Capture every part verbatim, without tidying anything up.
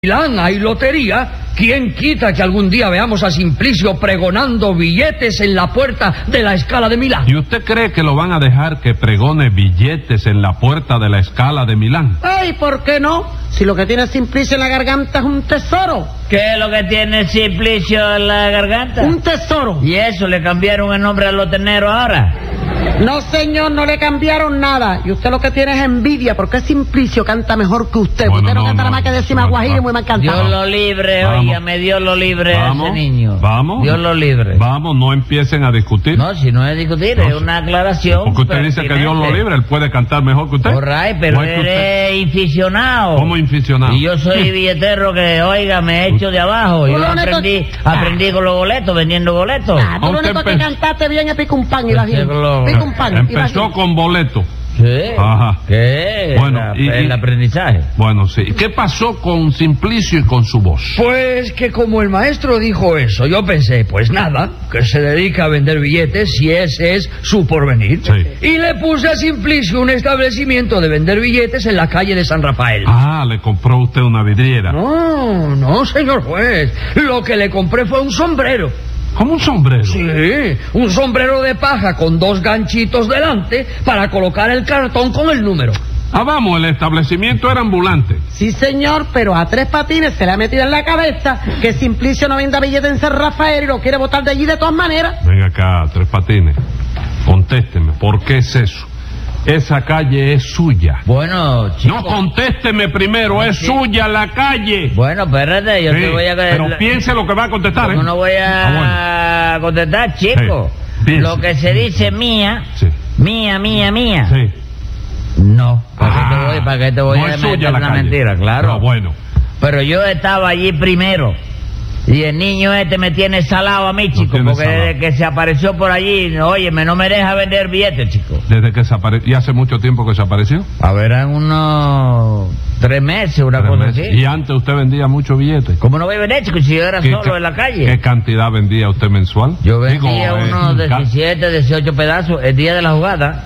Milán hay lotería. ¿Quién quita que algún día veamos a Simplicio pregonando billetes en la puerta de la Scala de Milán? ¿Y usted cree que lo van a dejar que pregone billetes en la puerta de la Scala de Milán? Ay, ¿por qué no? Si lo que tiene Simplicio en la garganta es un tesoro. ¿Qué es lo que tiene Simplicio en la garganta? Un tesoro. ¿Y eso le cambiaron el nombre al lotenero ahora? No, señor, no le cambiaron nada. Y usted lo que tiene es envidia, porque Simplicio canta mejor que usted. Bueno, usted no, no, canta no, nada más que decir no, Maguajiro y no. muy mal Dios cantado. lo libre, Vamos. óigame, Dios lo libre Vamos, a ese niño. Vamos. Dios lo libre. Vamos, no empiecen a discutir. No, si no es discutir, No, es sí. una aclaración. Porque usted dice que Dios lo pertinente. libre, él puede cantar mejor que usted. All right, pero No es que usted- eres inficionado. ¿Cómo inficionado? Y yo soy billetero que, oiga, me he hecho de abajo. Yo Tú lo único- aprendí, aprendí con los boletos, vendiendo boletos. Ah, tú lo Usted único que empe- cantaste bien es pica un pan y la Ese bien. globo. Pica un pan y la Empezó bien. con boleto. Sí. Ajá. ¿Qué? Bueno, La- y- y- el aprendizaje. Bueno, sí. ¿Qué pasó con Simplicio y con su voz? Pues que como el maestro dijo eso, yo pensé, pues nada, que se dedica a vender billetes si ese es su porvenir. Sí. Y le puse a Simplicio un establecimiento de vender billetes en la calle de San Rafael. Ah, le compró usted una vidriera. No, no, señor juez. Lo que le compré fue un sombrero. ¿Como un sombrero? Sí, un sombrero de paja con dos ganchitos delante para colocar el cartón con el número. Ah, vamos, el establecimiento era ambulante. Sí, señor, pero a Tres Patines se le ha metido en la cabeza que Simplicio no venda billetes en San Rafael y lo quiere botar de allí de todas maneras. Venga acá, Tres Patines. Contésteme, ¿por qué es eso? Esa calle es suya. Bueno, chico. No, contésteme primero, es Sí. suya la calle. Bueno, espérate, yo Sí, te voy a... pero la- piense lo que va a contestar, ¿eh? ¿Cómo no voy a Ah, contestar, chico? Sí, piense. Lo que se dice mía, Sí. mía, mía, mía. Sí. No, ¿para qué te Ah, voy, para qué te voy no a es meter suya la una calle. mentira? Claro. No, bueno. Pero yo estaba allí primero. Y el niño este me tiene salado a mí, chico, tiene porque salado. desde que se apareció por allí, óyeme, no me deja vender billetes, chico. Desde que se apareció. ¿Y hace mucho tiempo que se apareció? A ver, en unos tres meses, una Tres cosa meses. así. Y antes usted vendía muchos billetes. ¿Cómo no voy a vender, chico, si yo era ¿Qué solo ca- en la calle? ¿Qué cantidad vendía usted mensual? Yo vendía Digo, eh, unos ca- diecisiete, dieciocho pedazos el día de la jugada.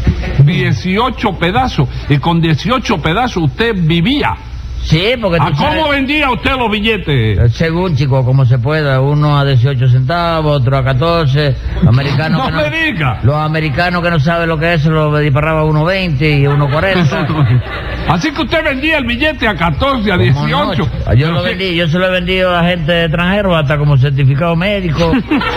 dieciocho pedazos. Y con dieciocho pedazos usted vivía. Sí, porque ¿A tú sabes... cómo vendía usted los billetes? Según, chico, como se pueda, uno a dieciocho centavos, otro a catorce, los americanos No que me diga. Los americanos que no saben lo que es, lo disparaba a uno veinte y a uno cuarenta. Así que usted vendía el billete a catorce, a ¿Cómo no, dieciocho. chico? Yo lo vendí, yo se lo he vendido a gente extranjera hasta como certificado médico.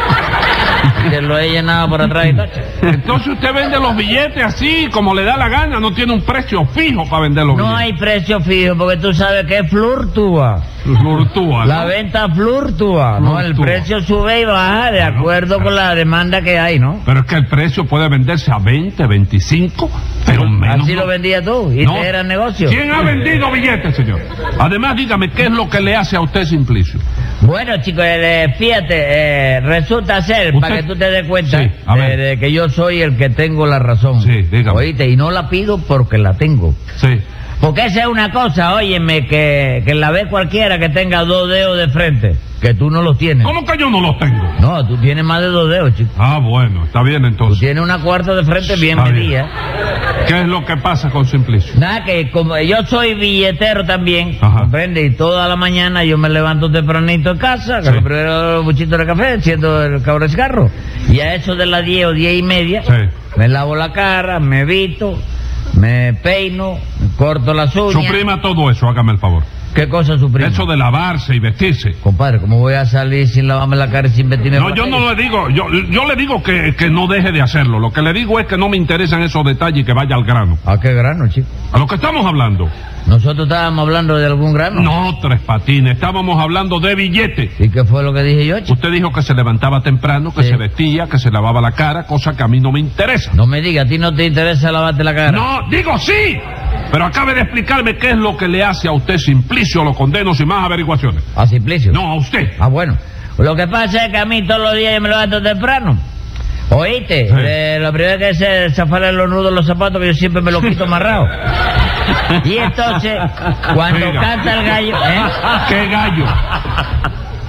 Que lo he llenado por atrás y tal. Entonces usted vende los billetes así, como le da la gana, no tiene un precio fijo para vender los No billetes. hay precio fijo porque tú sabes que es fluctúa. Fluctúa, ¿no? La venta fluctúa, ¿no? El Fluctúa. precio sube y baja de Bueno, acuerdo con la demanda que hay, ¿no? Pero es que el precio puede venderse a veinte, veinticinco, pero menos. Así no. lo vendías tú y No. te era negocio. ¿Quién ha vendido billetes, señor? Además, dígame, ¿qué es lo que le hace a usted Simplicio? Bueno, chicos, eh, fíjate, eh, resulta ser, ¿Usted? para que tú te des cuenta, Sí, a ver. eh, de que yo soy el que tengo la razón. Sí, dígame. Oíste, y no la pido porque la tengo. Sí. Porque esa es una cosa, óyeme, que, que la ve cualquiera que tenga dos dedos de frente, que tú no los tienes. ¿Cómo que yo no los tengo? No, tú tienes más de dos dedos, chico. Ah, bueno, está bien Tú entonces. tienes una cuarta de frente bien Está bien. medida. ¿Qué es lo que pasa con Simplicio? Nada, que como yo soy billetero también, Ajá. ¿comprende? Y toda la mañana yo me levanto tempranito en casa, que Sí. lo primero los buchitos de café, enciendo el cabrón de cigarro. Y a eso de las diez o diez y media, Sí. me lavo la cara, me visto, me peino, me corto las uñas. Suprima todo eso, hágame el favor. ¿Qué cosa suprimo? Eso de lavarse y vestirse. Compadre, ¿cómo voy a salir sin lavarme la cara y sin vestirme? No, para yo la no calle? le digo, yo, yo le digo que, que no deje de hacerlo. Lo que le digo es que no me interesan esos detalles y que vaya al grano. ¿A qué grano, chico? A lo que estamos hablando. Nosotros estábamos hablando de algún grano. No, Tres Patines, estábamos hablando de billetes. ¿Y qué fue lo que dije yo, chico? Usted dijo que se levantaba temprano, que Sí. se vestía, que se lavaba la cara, cosa que a mí no me interesa. No me digas, ¿a ti no te interesa lavarte la cara? No, digo sí. Pero acabe de explicarme qué es lo que le hace a usted Simplicio, lo condeno sin más averiguaciones. ¿A Simplicio? No, a usted. Ah, bueno. Lo que pasa es que a mí todos los días yo me levanto temprano. ¿Oíste? Sí. Eh, lo primero que es eh, zafarle los nudos de los zapatos, que yo siempre me los quito amarrados. Y entonces, cuando Mira. canta el gallo... ¿eh? ¿Qué gallo?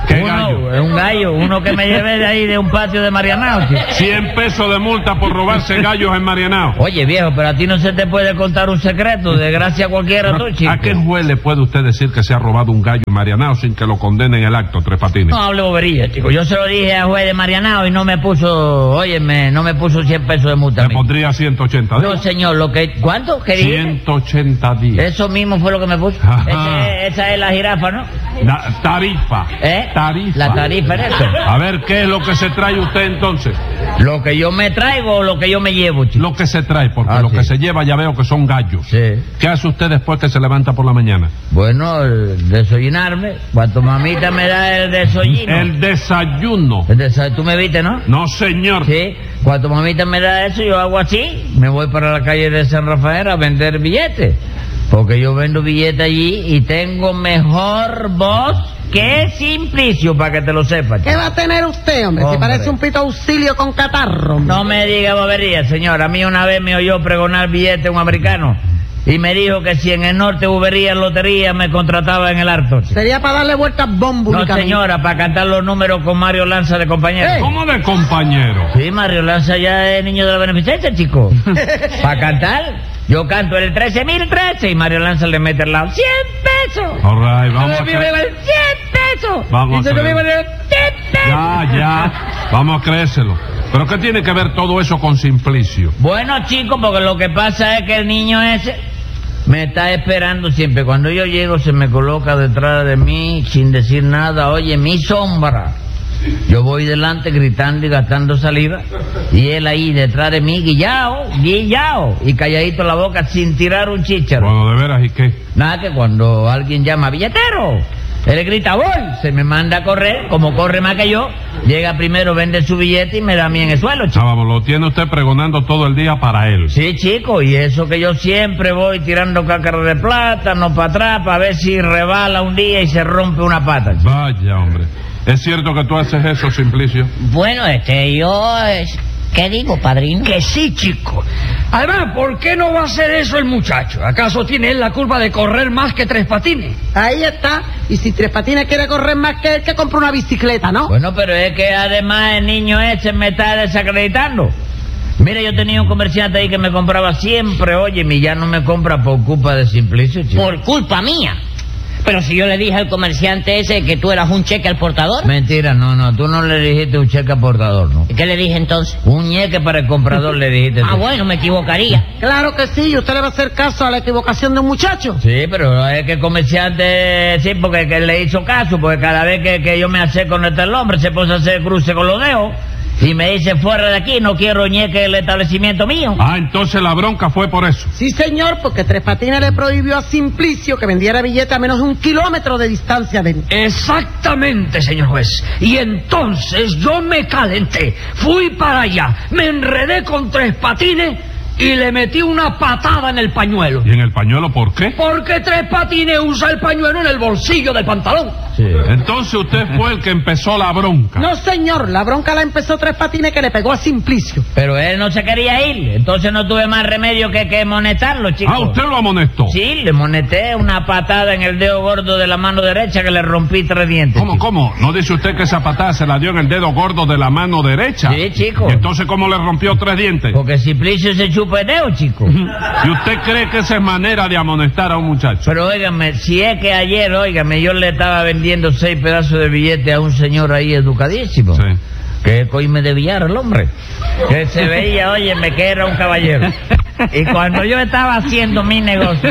¿Qué Uno, gallo? es un gallo, uno que me llevé de ahí de un patio de Marianao, chico. cien pesos de multa por robarse gallos en Marianao. Oye, viejo, pero a ti no se te puede contar un secreto, de gracia cualquiera tú, chico. ¿A qué juez le puede usted decir que se ha robado un gallo en Marianao sin que lo condenen en el acto, Tres Patines? No hable bobería, chico. Yo se lo dije al juez de Marianao y no me puso, óyeme, no me puso cien pesos de multa. Le pondría ciento ochenta días. No, señor, lo que... ¿Cuánto? ¿Qué dije? ciento ochenta días. Eso mismo fue lo que me puso. Ajá. Ese- esa es la jirafa, ¿no? Da- tarifa. ¿Eh? Tarifa. La tarifa es eso. A ver, ¿qué es lo que se trae usted entonces? Lo que yo me traigo o lo que yo me llevo, chico. Lo que se trae, porque Ah, lo sí. que se lleva ya veo que son gallos. Sí. ¿Qué hace usted después que se levanta por la mañana? Bueno, el desayunarme. Cuando mamita me da el desollino. El desayuno. El desa- ¿Tú me viste, no? No, señor. Sí. Cuando mamita me da eso, yo hago así. Me voy para la calle de San Rafael a vender billetes. Porque yo vendo billetes allí y tengo mejor voz que Simplicio, para que te lo sepas. ¿Qué va a tener usted, hombre? Si Hombre. parece un pito auxilio con catarro. hombre. No me diga bobería, señor. A mí una vez me oyó pregonar billete un americano y me dijo que si en el norte hubiera lotería me contrataba en el harto. Sería para darle vueltas bombo No, únicamente. señora, para cantar los números con Mario Lanza de compañero. Ey. ¿Cómo de compañero? Sí, Mario Lanza ya es niño de la beneficencia, chico. Para cantar, yo canto el trece mil trece y Mario Lanza le mete al lado cien pesos. All right, vamos a cien creer. pesos. Vamos Y a yo creer. digo, cien pesos. Ya, ya. Vamos a creérselo. ¿Pero qué tiene que ver todo eso con Simplicio? Bueno, chico, porque lo que pasa es que el niño ese me está esperando siempre. Cuando yo llego se me coloca detrás de mí sin decir nada. Oye, mi sombra. Yo voy delante gritando y gastando saliva y él ahí detrás de mí guillao, guillao y calladito la boca sin tirar un chícharo. Bueno, de veras, ¿y qué? Nada, que cuando alguien llama billetero, él grita voy, se me manda a correr, como corre más que yo, llega primero, vende su billete y me da a mí en el suelo, Ah, chico. vamos, lo tiene usted pregonando todo el día para él. Sí, chico, y eso que yo siempre voy tirando cácaras de plátano para atrás para ver si rebala un día y se rompe una pata, chico. Vaya, hombre. ¿Es cierto que tú haces eso, Simplicio? Bueno, este, yo... es- ¿Qué digo, padrino? Que sí, chico. Además, ¿por qué no va a hacer eso el muchacho? ¿Acaso tiene él la culpa de correr más que Tres Patines? Ahí está. Y si Tres Patines quiere correr más que él, que compre una bicicleta, ¿no? Bueno, pero es que además el niño ese me está desacreditando. Mira, yo tenía un comerciante ahí que me compraba siempre, oye, y ya no me compra por culpa de Simplicio, chico. Por culpa mía. Pero si yo le dije al comerciante ese que tú eras un cheque al portador. Mentira, no, no, tú no le dijiste un cheque aportador, ¿no? ¿Y qué le dije entonces? Un ñeque para el comprador le dijiste. Ah, tú. bueno, me equivocaría. Claro que sí. ¿Y usted le va a hacer caso a la equivocación de un muchacho? Sí, pero es que el comerciante, sí, porque que le hizo caso, porque cada vez que, que yo me acerco con el hombre se puso a hacer cruce con los dedos y me dice fuera de aquí, no quiero ñeque el establecimiento mío. Ah, entonces la bronca fue por eso. Sí, señor, porque Tres Patines le prohibió a Simplicio que vendiera billetes a menos de un kilómetro de distancia de él. Exactamente, señor juez. Y entonces yo me calenté, fui para allá, me enredé con Tres Patines y le metí una patada en el pañuelo. ¿Y en el pañuelo por qué? Porque Tres Patines usa el pañuelo en el bolsillo del pantalón. Sí. Entonces usted fue el que empezó la bronca. No, señor, la bronca la empezó Tres Patines que le pegó a Simplicio. Pero él no se quería ir, entonces no tuve más remedio que, que monetarlo, chico. Ah, usted lo amonestó. Sí, le moneté una patada en el dedo gordo de la mano derecha que le rompí tres dientes. ¿Cómo, chico. cómo? ¿No dice usted que esa patada se la dio en el dedo gordo de la mano derecha? Sí, chico. ¿Y entonces cómo le rompió tres dientes? Porque Simplicio se chupa el dedo, chico. ¿Y usted cree que esa es manera de amonestar a un muchacho? Pero óigame, si es que ayer, óigame, yo le estaba vendiendo seis pedazos de billete a un señor ahí educadísimo. Sí. Que es coime de billar el hombre. Que se veía, óyeme, que era un caballero. Y cuando yo estaba haciendo mi negocio,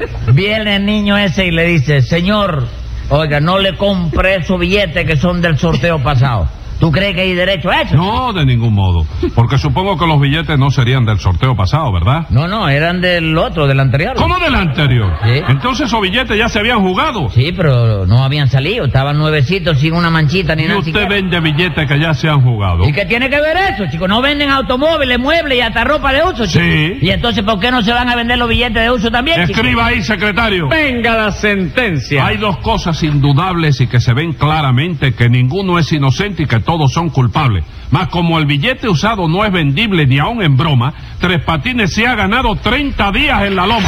viene el niño ese y le dice, señor, oiga, no le compre esos billetes que son del sorteo pasado. ¿Tú crees que hay derecho a eso? No, de ningún modo. Porque supongo que los billetes no serían del sorteo pasado, ¿verdad? No, no, eran del otro, del anterior. ¿Cómo del anterior? Sí. Entonces esos billetes ya se habían jugado. Sí, pero no habían salido, estaban nuevecitos sin una manchita ni Y nada usted siquiera. vende billetes que ya se han jugado. ¿Y qué tiene que ver eso, chicos? No venden automóviles, muebles y hasta ropa de uso, chicos. Sí. ¿Y entonces por qué no se van a vender los billetes de uso también, chicos? Escriba ahí, secretario. Venga la sentencia. Hay dos cosas indudables y que se ven claramente, que ninguno es inocente y que todos son culpables. Mas como el billete usado no es vendible ni aun en broma, Tres Patines se ha ganado treinta días en la loma.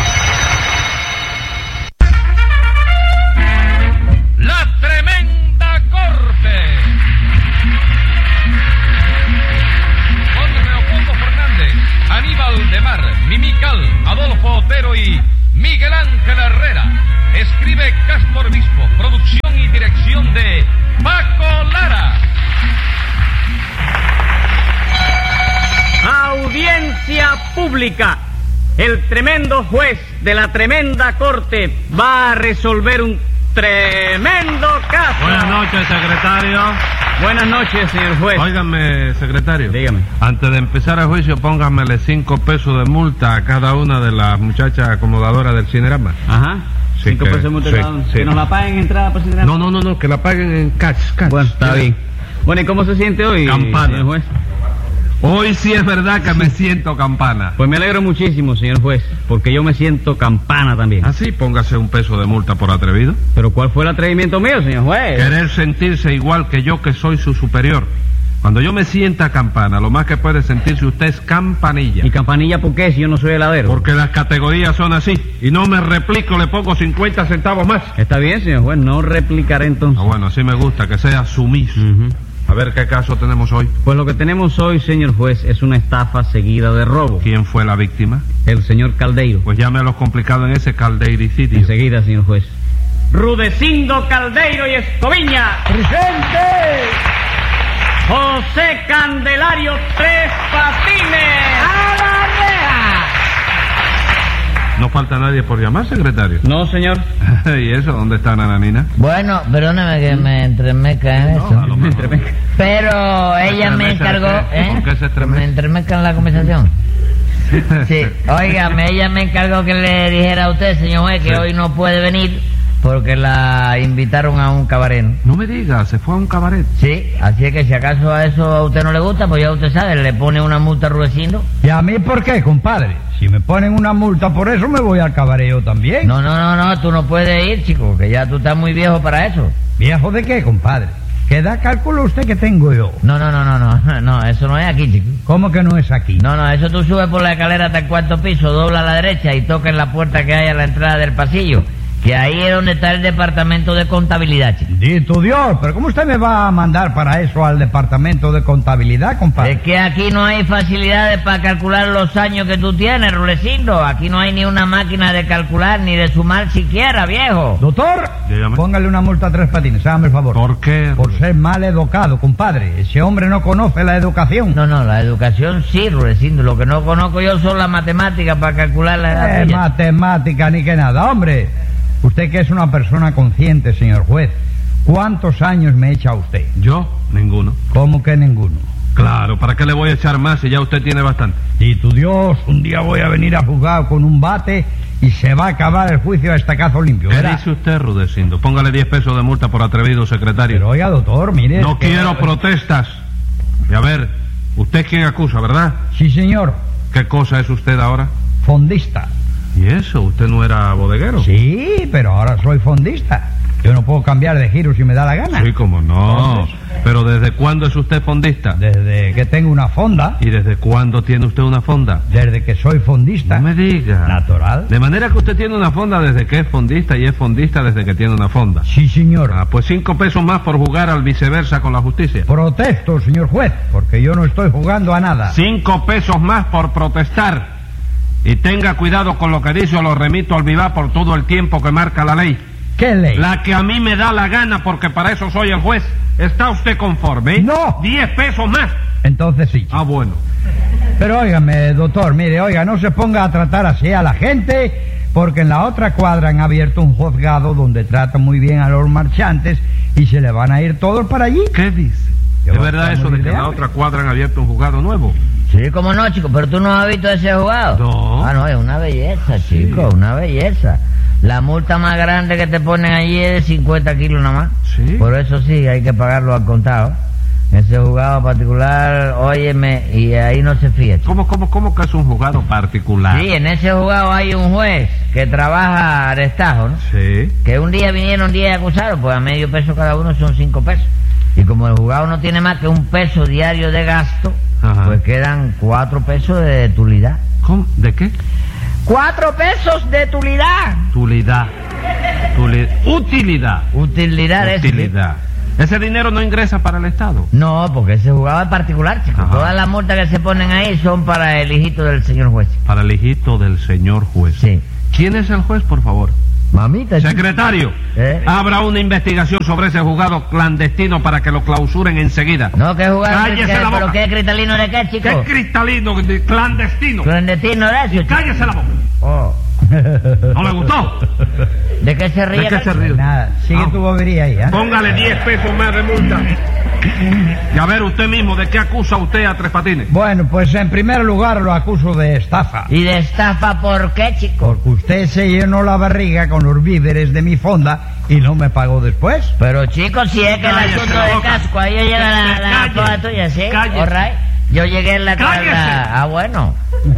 La tremenda corporación. República, el tremendo juez de la tremenda corte va a resolver un tremendo caso. Buenas noches, secretario. Buenas noches, señor juez. Óigame, secretario. Dígame. Antes de empezar el juicio, póngamele cinco pesos de multa a cada una de las muchachas acomodadoras del Cinerama. Ajá. Sí, Cinco que- pesos de multa sí, cada uno. sí. ¿Que nos la paguen entrada por ciudadano? No, no, no, no, que la paguen en cash, cash. Bueno, está bien. Bueno, ¿y cómo se siente hoy, Campana. señor juez? Hoy sí es verdad que me siento campana. Pues me alegro muchísimo, señor juez, porque yo me siento campana también. Así, póngase un peso de multa por atrevido. ¿Pero cuál fue el atrevimiento mío, señor juez? Querer sentirse igual que yo, que soy su superior. Cuando yo me sienta campana, lo más que puede sentirse usted es campanilla. ¿Y campanilla por qué si yo no soy heladero? Porque las categorías son así. Y no me replico, le pongo cincuenta centavos más. Está bien, señor juez, no replicaré entonces. Ah, bueno, así me gusta, que sea sumiso. Ujú. A ver qué caso tenemos hoy. Pues lo que tenemos hoy, señor juez, es una estafa seguida de robo. ¿Quién fue la víctima? El señor Caldeiro. Pues llame a los complicados en ese caldeiricidio. Enseguida, señor juez. Rudecindo Caldeiro y Escoviña. ¡Presente! José Candelario Tres Patines. ¡A la reja! ¿No falta nadie por llamar, secretario? No, señor. ¿Y eso? ¿Dónde está Nananina? Bueno, perdóneme que me entremezca en eso. a lo mejor. Pero ella me ¿Estremece encargó, de qué? ¿eh? ¿Por qué se estremece? Me entremezca en la conversación. Sí, óigame, ella me encargó que le dijera a usted, señor juez, que Sí. hoy no puede venir porque la invitaron a un cabaret, ¿no? No me diga, se fue a un cabaret. Sí, así es que si acaso a eso a usted no le gusta, pues ya usted sabe, le pone una multa a Rudecindo. ¿Y a mí por qué, compadre? Si me ponen una multa por eso, me voy al cabareo también. No, no, no, no, tú no puedes ir, chico, que ya tú estás muy viejo para eso. ¿Viejo de qué, compadre? ¿Qué da cálculo usted que tengo yo? No, no, no, no, no, no, eso no es aquí, chico. ¿Cómo que no es aquí? No, no, eso tú subes por la escalera hasta el cuarto piso, dobla a la derecha y toca en la puerta que hay a la entrada del pasillo, que ahí es donde está el departamento de contabilidad, chico. Dito Dios, pero ¿cómo usted me va a mandar para eso al departamento de contabilidad, compadre? Es que aquí no hay facilidades para calcular los años que tú tienes, Rulecindo. Aquí no hay ni una máquina de calcular ni de sumar siquiera, viejo. Doctor, Dígame. póngale una multa a Tres Patines, hágame el favor. ¿Por qué? Por ser mal educado, compadre. Ese hombre no conoce la educación. No, no, la educación sí, Rulecindo. Lo que no conozco yo son las matemáticas para calcular la edad Eh, tuya. matemática ni que nada, hombre. Usted que es una persona consciente, señor juez, ¿cuántos años me echa usted? Yo, ninguno. ¿Cómo que ninguno? Claro, ¿para qué le voy a echar más si ya usted tiene bastante? Y tu Dios, un día voy a venir a juzgar con un bate y se va a acabar el juicio a estacazo limpio, ¿Qué ¿verdad? dice usted, Rudecindo? Póngale diez pesos de multa por atrevido, secretario. Pero oiga, doctor, mire... No que- quiero protestas. Y a ver, usted es quien acusa, ¿verdad? Sí, señor, ¿Qué cosa es usted ahora? fondista. ¿Y eso? ¿Usted no era bodeguero? Sí, pero ahora soy fondista. Yo no puedo cambiar de giro si me da la gana. Sí, como no. Entonces- Pero ¿desde cuándo es usted fondista? Desde que tengo una fonda, ¿Y desde cuándo tiene usted una fonda? desde que soy fondista. No me diga. Natural. De manera que usted tiene una fonda desde que es fondista y es fondista desde que tiene una fonda. Sí, señor. Ah, pues cinco pesos más por jugar al viceversa con la justicia. Protesto, señor juez, porque yo no estoy jugando a nada. Cinco pesos más por protestar. Y tenga cuidado con lo que dice o lo remito al vivar por todo el tiempo que marca la ley. ¿Qué ley? La que a mí me da la gana porque para eso soy el juez. ¿Está usted conforme? No. Diez pesos más. Entonces sí. Ah, bueno. Pero óigame, doctor, mire, oiga, no se ponga a tratar así a la gente, porque en la otra cuadra han abierto un juzgado donde tratan muy bien a los marchantes y se le van a ir todos para allí. ¿Qué dice? Yo ¿Es voy a verdad estar eso de muy que en la hambre. otra cuadra han abierto un juzgado nuevo? Sí, cómo no, chico, pero tú no has visto ese jugado. No. Ah, no, es una belleza, chico, una belleza. La multa más grande que te ponen allí es de cincuenta kilos nada más. Sí. Por eso sí, hay que pagarlo al contado. Ese juzgado particular, óyeme, y ahí no se fía, chico. ¿Cómo, cómo, cómo que es un juzgado particular? Sí, en ese juzgado hay un juez que trabaja a destajo, ¿no? Sí. Que un día vinieron diez y acusaron, pues a medio peso cada uno son cinco pesos. Y como el juzgado no tiene más que un peso diario de gasto, Ajá. pues quedan cuatro pesos de tulidad. ¿Cómo? ¿De qué? ¡Cuatro pesos de tulidad! Tulidad. Tuli- Utilidad. Utilidad es... Utilidad. Ese dinero no ingresa para el Estado. No, porque ese juzgado es particular, chico. Ajá. Todas las multas que se ponen ahí son para el hijito del señor juez. Para el hijito del señor juez. Sí. ¿Quién es el juez, por favor? Mamita. chico. Secretario, ¿Eh? abra una investigación sobre ese juzgado clandestino para que lo clausuren enseguida. No, que jugar. Cállese ¿qué, la boca. ¿Pero qué cristalino de qué, chico? ¿Qué cristalino, de clandestino? Clandestino de eso, chico. Cállese la boca. Oh. ¿No le gustó? ¿De qué se ríe? ¿De qué se ríe? Nada, sigue Ah. tu bobería ahí, ¿eh? Póngale diez pesos más de multa. Y a ver usted mismo, ¿de qué acusa usted a Tres Patines? Bueno, pues en primer lugar lo acuso de estafa. ¿Y de estafa por qué, chico? Porque usted se llenó la barriga con los víveres de mi fonda y no me pagó después. Pero, chico, si es que el Cállese asunto la de boca. casco, ahí llega la, la Cállese. foto tuya, ¿sí? Cállese. All right. Yo llegué en la Cállese. casa. Ah, bueno.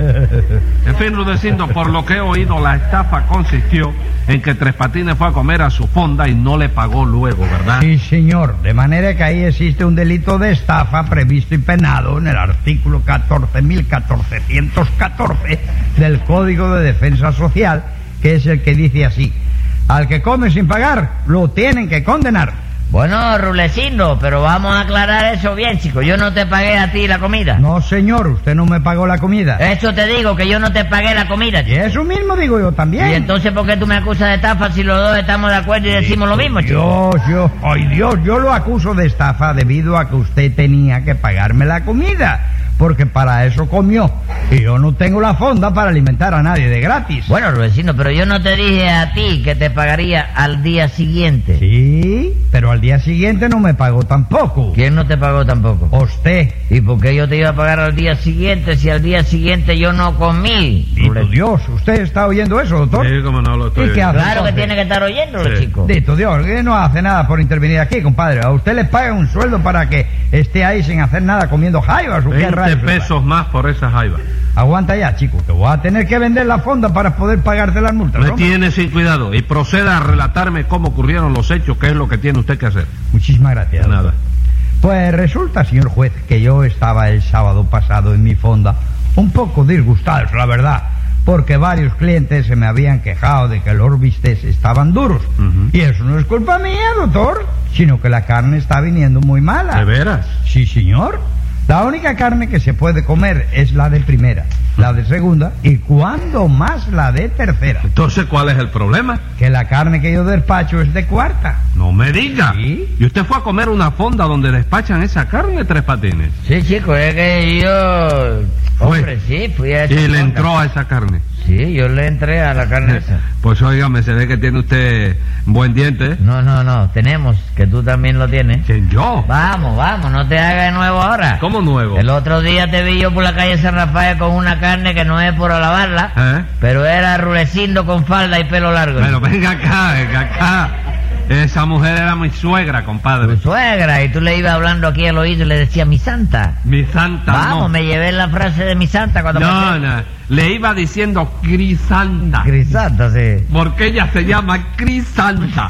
En fin, Rudecindo, por lo que he oído, la estafa consistió en que Tres Patines fue a comer a su fonda y no le pagó luego, ¿verdad? Sí, señor. De manera que ahí existe un delito de estafa previsto y penado en el artículo catorce mil cuatrocientos catorce del Código de Defensa Social, que es el que dice así: al que come sin pagar, lo tienen que condenar. Bueno, Rulecindo, pero vamos a aclarar eso bien, chico. Yo no te pagué a ti la comida. No, señor, usted no me pagó la comida. Eso te digo, que yo no te pagué la comida, Y chico. eso mismo digo yo también. ¿Y entonces por qué tú me acusas de estafa si los dos estamos de acuerdo y decimos lo mismo, chico? Dios, yo, ay Dios, yo lo acuso de estafa debido a que usted tenía que pagarme la comida, porque para eso comió, y yo no tengo la fonda para alimentar a nadie de gratis. Bueno, Rulecindo, pero yo no te dije a ti que te pagaría al día siguiente. Sí, pero al día siguiente no me pagó tampoco. ¿Quién no te pagó tampoco? Usted. ¿Y por qué yo te iba a pagar al día siguiente si al día siguiente yo no comí? Dito Dios, ¿usted está oyendo eso, doctor? Sí, como no lo estoy ¿Y qué oyendo. hace Claro que entonces? tiene que estar oyéndolo, Sí. chico. Dito Dios, que no hace nada por intervenir aquí, compadre. A usted le paga un sueldo para que esté ahí sin hacer nada comiendo jaivas o qué veinte rayos. pesos más por esa jaiba. Aguanta ya, chico, que voy a tener que vender la fonda para poder pagarte las multas. Me ¿no? tiene sin cuidado y proceda a relatarme cómo ocurrieron los hechos, que es lo que tiene usted que hacer. Muchísimas gracias. Nada. Pues resulta, señor juez, que yo estaba el sábado pasado en mi fonda un poco disgustados, la verdad, porque varios clientes se me habían quejado de que los bistecs estaban duros. Ujú. Y eso no es culpa mía, doctor, sino que la carne está viniendo muy mala. ¿De veras? Sí, señor. La única carne que se puede comer es la de primera, la de segunda y cuando más la de tercera. Entonces, ¿cuál es el problema? Que la carne que yo despacho es de cuarta. No me diga. Sí. ¿Y usted fue a comer una fonda donde despachan esa carne, Tres Patines? Sí, chico, es que yo... Fue. Hombre, sí, fui a esa Y le fonda. entró a esa carne. Sí, yo le entré a la carne esa. Pues óigame, se ve que tiene usted buen diente, ¿eh? No, no, no, tenemos, que tú también lo tienes. ¿Quién, yo? Vamos, vamos, no te hagas de nuevo ahora. ¿Cómo nuevo? El otro día te vi yo por la calle San Rafael con una carne que no es por alabarla, ¿Eh? pero era Rulecindo con falda y pelo largo. Pero venga acá, venga acá. Esa mujer era mi suegra, compadre. Tu suegra, y tú le ibas hablando aquí al oído y le decías, mi santa. Mi santa Vamos, no. me llevé la frase de mi santa cuando No, pasé. no. Le iba diciendo Crisanta. Crisanta, sí. Porque ella se llama Crisanta.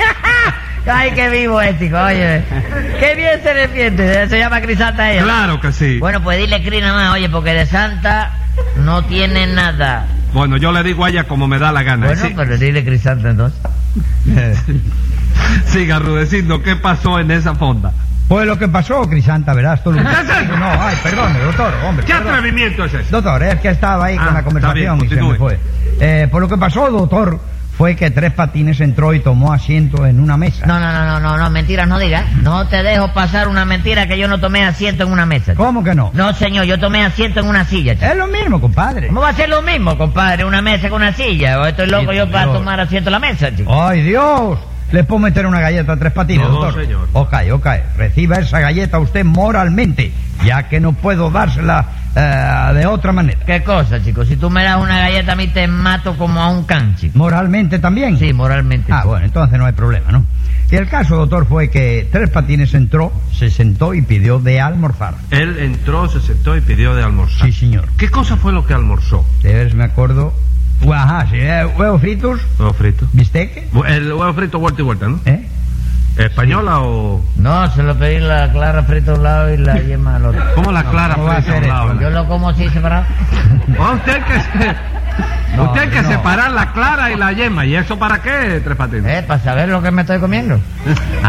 Ay, qué vivo es, chico, oye. Qué bien se defiende, se llama Crisanta ella. Claro que sí. Bueno, pues dile Cris nada más, oye, porque de santa no tiene nada. Bueno, yo le digo a ella como me da la gana. Bueno, Sí. pero dile Crisanta entonces. Siga, Rudecindo, ¿qué pasó en esa fonda? Pues lo que pasó, Crisanta, verás tú. Lo... ¿Qué es eso? No, ay, perdone, doctor, hombre. ¿Qué perdón. atrevimiento es ese? Doctor, es que estaba ahí Ah, con la está conversación bien, y se me continúe. fue. Eh, pues lo que pasó, doctor, fue que Tres Patines entró y tomó asiento en una mesa. No, no, no, no, no, no, mentiras no digas. No te dejo pasar una mentira que yo no tomé asiento en una mesa. ¿Cómo que no? No, señor, yo tomé asiento en una silla, chico. Es lo mismo, compadre. ¿Cómo va a ser lo mismo, compadre, una mesa con una silla? ¿O estoy loco Sí, yo para Dios. tomar asiento en la mesa, chico? ¡Ay, Dios! ¿Le puedo meter una galleta a Tres Patines, No, doctor? señor. Ok, ok. Reciba esa galleta usted moralmente, ya que no puedo dársela eh, de otra manera. ¿Qué cosa, chico? Si tú me das una galleta a mí te mato como a un can, chico. ¿Moralmente también? Sí, moralmente. Ah, bueno, entonces no hay problema, ¿no? Y el caso, doctor, fue que Tres Patines entró, se sentó y pidió de almorzar. Él entró, se sentó y pidió de almorzar. Sí, señor. ¿Qué cosa fue lo que almorzó? De ver si me acuerdo. Ajá, sí, eh, huevos fritos, Huevo frito. bistec, El huevo frito vuelta y vuelta, ¿no? ¿eh? ¿Española o...? No, se lo pedí la clara frita a un lado y la yema al otro. ¿Cómo la clara ¿cómo va a frita a un ser lado? esto? Yo lo como así separado. Ah, usted que se... No, usted hay que no. separar la clara y la yema. ¿Y eso para qué, Tres Patines? Eh, para saber lo que me estoy comiendo. Ah,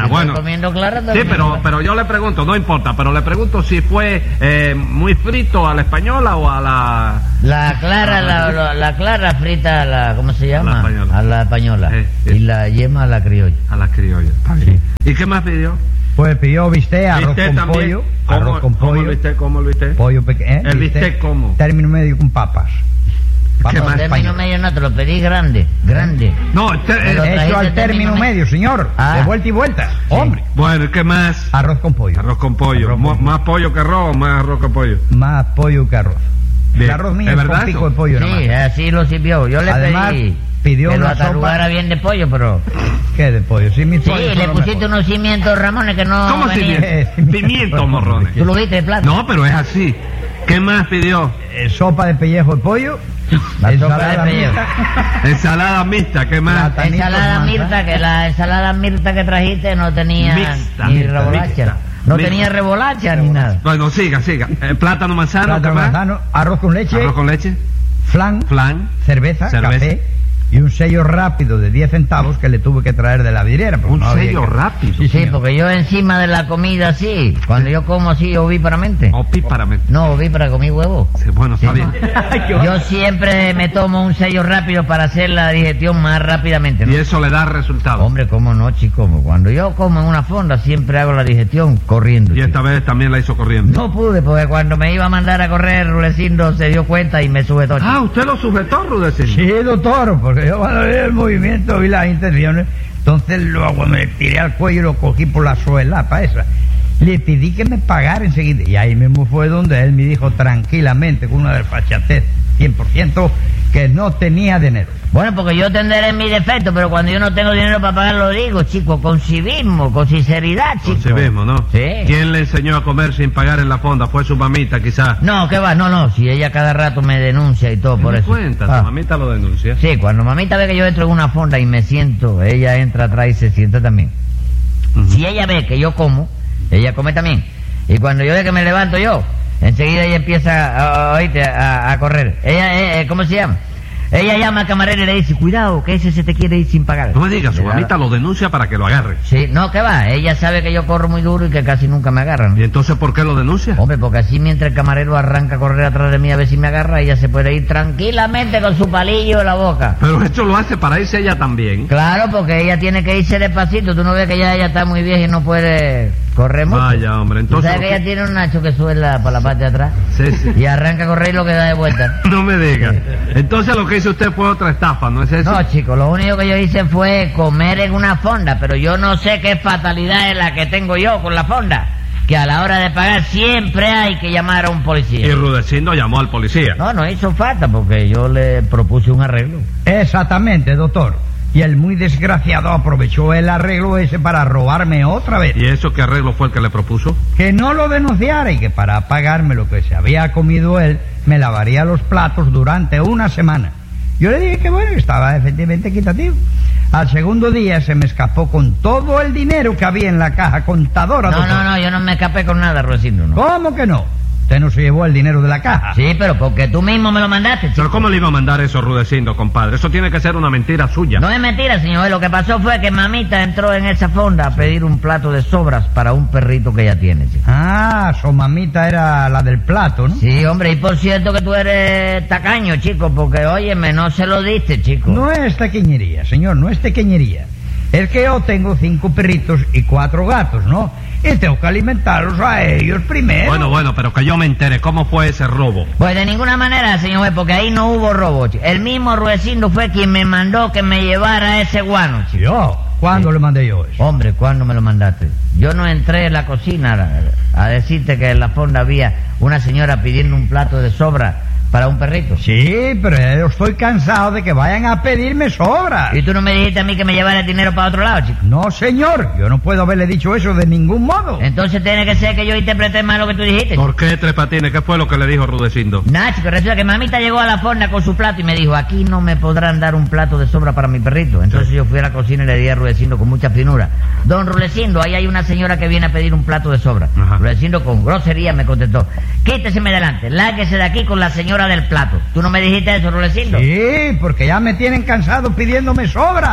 Estoy bueno. comiendo clara Sí, también. pero, pero yo le pregunto, no importa, pero le pregunto si fue eh, muy frito a la española o a la... La clara, la, la, la clara frita a la, ¿cómo se llama? A la española. A la española. Sí, sí. Y la yema a la criolla. A la criolla. Está bien. ¿Y qué más pidió? Pues pidió bistec, arroz ¿Bistec con también? pollo, ¿Cómo- arroz con ¿Cómo pollo, el bistec? ¿Cómo el bistec? pollo pequeño. ¿El bistec cómo? Término medio con papas. Papas más? Término españolas. medio no, te lo pedí grande, grande. No, este- Me lo eh, trajiste Eso al término término medio. medio, señor. Ah. De vuelta y vuelta. Hombre. bueno, ¿qué más? Arroz con pollo. Arroz con pollo. Arroz Mo- con- ¿Más pollo que arroz o más arroz que pollo? Más pollo que arroz. Bien. El arroz mío ¿Es es verdad con pico eso? de pollo nada Sí, más. así lo sirvió. Yo le Además, pedí pidió que lo una sopa- atarugara bien de pollo, pero... ¿Qué de pollo? Sí, mi Sí, pollo son le los pusiste mejores. unos cimientos, Ramones, que no ¿Cómo venían. pimientos? Pimientos, morrones. ¿Tú lo viste, el plato? No, pero es así. ¿Qué más pidió? Eh, sopa de pellejo de pollo. La sopa de ensalada pellejo. mixta, Ensalada mixta, ¿qué más? Plata. Ensalada Tanitos, Mirta, que la ensalada Mirta que trajiste no tenía Mixta, ni mixta, remolacha. mixta. No Mixta. tenía remolacha ni nada. Bueno, siga, siga. Eh, plátano manzano, plátano ¿qué más? manzano, arroz con leche, Arroz con leche, flan, flan. cerveza, Cerveza. café y un sello rápido de diez centavos que le tuve que traer de la vidriera. porque Un no había sello que- rápido. Sí, Sí, señor. porque yo encima de la comida así, cuando yo como así ovíparamente. Opíparamente. No, ovípara, comí huevo. Sí, bueno, está bien. Yo siempre me tomo un sello rápido para hacer la digestión más rápidamente, ¿no? Y eso le da resultado. Hombre, cómo no, chico. Cuando yo como en una fonda siempre hago la digestión corriendo. Y chico. esta vez también la hizo corriendo. No pude, porque cuando me iba a mandar a correr, Rulecindo se dio cuenta y me sujetó. Ah, usted lo sujetó, Rudecindo. Sí, doctor, porque yo cuando vi el movimiento vi las intenciones, entonces luego me tiré al cuello y lo cogí por la suelapa esa. Le pedí que me pagara enseguida. Y ahí mismo fue donde él me dijo tranquilamente, con una desfachatez cien por ciento, que no tenía dinero. Bueno, porque yo tendré mi defecto, pero cuando yo no tengo dinero para pagar lo digo, chico, con civismo, con sinceridad, chico. Con civismo, ¿no? Sí. ¿Quién le enseñó a comer sin pagar en la fonda? Fue su mamita, quizás. No, que va, no, no, si ella cada rato me denuncia y todo por ¿Me eso. cuenta? Ah. Su mamita lo denuncia. Sí, cuando mamita ve que yo entro en una fonda y me siento, ella entra atrás y se sienta también. Ujú. Si ella ve que yo como, ella come también. Y cuando yo ve que me levanto yo, enseguida ella empieza a, a, oíste, a, a correr. Ella, eh, eh, ¿cómo se llama? Ella llama al camarero y le dice, cuidado, que ese se te quiere ir sin pagar. No me diga, su Le da- mamita lo denuncia para que lo agarre. Sí, no, que va, ella sabe que yo corro muy duro y que casi nunca me agarran. ¿Y entonces por qué lo denuncia? Hombre, porque así mientras el camarero arranca a correr atrás de mí a ver si me agarra, ella se puede ir tranquilamente con su palillo en la boca. Pero esto lo hace para irse ella también. Claro, porque ella tiene que irse despacito. Tú no ves que ya ella está muy vieja y no puede correr mucho. Vaya, hombre, ¿Tú entonces... sabes que lo ella tiene un nacho que suela para la parte de atrás? Sí, sí. Y arranca a correr y lo que da de vuelta. No me diga. Entonces lo que hizo usted fue otra estafa, ¿no es eso? No, chico, lo único que yo hice fue comer en una fonda, pero yo no sé qué fatalidad es la que tengo yo con la fonda. Que a la hora de pagar siempre hay que llamar a un Y policía. Rudecindo llamó al policía. No, no hizo falta porque yo le propuse un arreglo. Exactamente, doctor. Y el muy desgraciado aprovechó el arreglo ese para robarme otra vez. ¿Y eso qué arreglo fue el que le propuso? Que no lo denunciara y que para pagarme lo que se había comido él, me lavaría los platos durante una semana. Yo le dije que bueno, que estaba efectivamente equitativo. Al segundo día se me escapó con todo el dinero que había en la caja contadora. No, doctor. no, no, yo no me escapé con nada, Rudecindo, no. ¿Cómo que no? Usted no se llevó el dinero de la caja. Sí, pero porque tú mismo me lo mandaste, chico. ¿Pero cómo le iba a mandar eso, Rudecindo, compadre? Eso tiene que ser una mentira suya. No es mentira, señor. Lo que pasó fue que mamita entró en esa fonda a pedir un plato de sobras para un perrito que ella tiene, chico. Ah, su mamita era la del plato, ¿no? Sí, hombre, y por cierto que tú eres tacaño, chico, porque, óyeme, no se lo diste, chico. No es taquiñería, señor, no es taquiñería. Es que yo tengo cinco perritos y cuatro gatos, ¿no? Y tengo que alimentarlos a ellos primero. Bueno, bueno, pero que yo me entere, ¿cómo fue ese robo? Pues de ninguna manera, señor juez, porque ahí no hubo robo, chico. El mismo Rudecindo fue quien me mandó que me llevara ese guano, chico. ¿Yo? ¿Cuándo Sí. le mandé yo eso? Hombre, ¿cuándo me lo mandaste? Yo no entré en la cocina a, a decirte que en la fonda había una señora pidiendo un plato de sobra para un perrito. Sí, pero yo estoy cansado de que vayan a pedirme sobras. ¿Y tú no me dijiste a mí que me llevara el dinero para otro lado, chico? No, señor, yo no puedo haberle dicho eso de ningún modo. Entonces tiene que ser que yo interpreté mal lo que tú dijiste. ¿Por qué Tres Patines? ¿Qué fue lo que le dijo Rudecindo? Nah, chico, resulta que mamita llegó a la fonda con su plato y me dijo, aquí no me podrán dar un plato de sobra para mi perrito. Entonces yo fui a la cocina y le di a Rudecindo con mucha finura, don Rudecindo, ahí hay una señora que viene a pedir un plato de sobra. Ajá. Rudecindo con grosería me contestó, quíteseme delante, lárguese de aquí con la señora del plato. ¿Tú no me dijiste eso, Rudecindo? Sí, porque ya me tienen cansado pidiéndome sobras.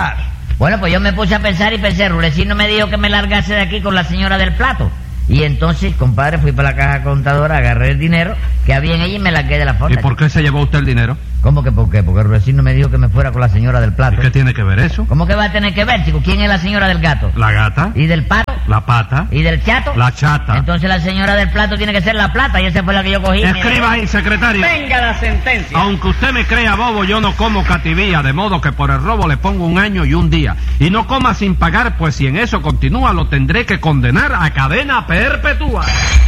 Bueno, pues yo me puse a pensar y pensé, Rudecindo me dijo que me largase de aquí con la señora del plato. Y entonces, compadre, fui para la caja contadora, agarré el dinero que había en ella y me largué de la fonda. ¿Y por qué se llevó usted el dinero? ¿Cómo que por qué? Porque Rudecindo me dijo que me fuera con la señora del plato. ¿Y qué tiene que ver eso? ¿Cómo que va a tener que ver, chico? ¿Quién es la señora del gato? La gata, ¿Y del pato? la pata, ¿Y del chato? la chata. Entonces la señora del plato tiene que ser la plata y esa fue la que yo cogí. Escriba ahí, secretario. Venga la sentencia. Aunque usted me crea bobo, yo no como cativía, de modo que por el robo le pongo un año y un día. Y no coma sin pagar, pues si en eso continúa lo tendré que condenar a cadena perpetua.